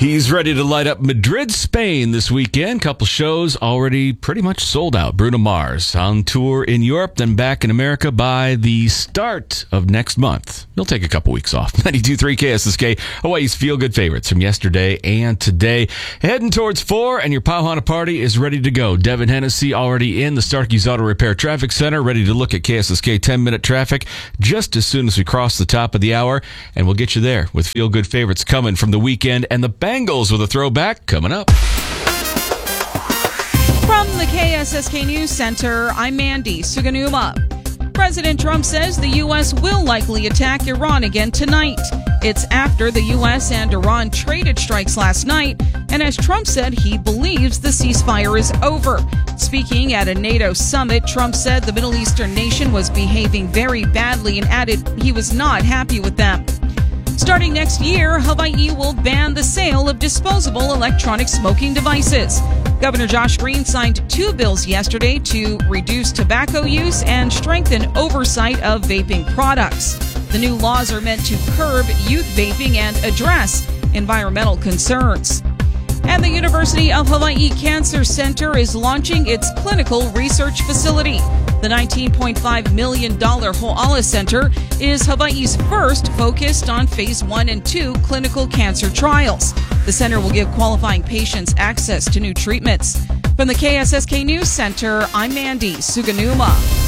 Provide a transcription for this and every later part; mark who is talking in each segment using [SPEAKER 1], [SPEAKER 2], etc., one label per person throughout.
[SPEAKER 1] He's ready to light up Madrid, Spain this weekend. Couple shows already pretty much sold out. Bruno Mars on tour in Europe, then back in America by the start of next month. He'll take a couple weeks off. 92.3 KSSK, Hawaii's feel-good favorites from yesterday and today. Heading towards 4, and your Pauhana party is ready to go. Devin Hennessy already in the Starkey's Auto Repair Traffic Center, ready to look at KSSK 10-minute traffic just as soon as we cross the top of the hour. And we'll get you there with feel-good favorites coming from the weekend, and the Bengals with a throwback coming up.
[SPEAKER 2] From the KSSK News Center, I'm Mandy Suganuma. President Trump says the U.S. will likely attack Iran again tonight. It's after the U.S. and Iran traded strikes last night, and as Trump said, he believes the ceasefire is over. Speaking at a NATO summit, Trump said the Middle Eastern nation was behaving very badly and added he was not happy with them. Starting next year, Hawaii will ban the sale of disposable electronic smoking devices. Governor Josh Green signed 2 bills yesterday to reduce tobacco use and strengthen oversight of vaping products. The new laws are meant to curb youth vaping and address environmental concerns. And the University of Hawaii Cancer Center is launching its clinical research facility. The $19.5 million Ho'ala Center is Hawaii's first focused on Phase 1 and 2 clinical cancer trials. The center will give qualifying patients access to new treatments. From the KSSK News Center, I'm Mandy Suganuma.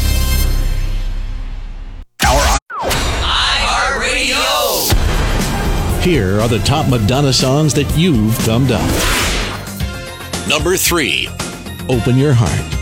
[SPEAKER 3] iHeartRadio. Here are the top Madonna songs that you've thumbed up. Number 3, Open Your Heart.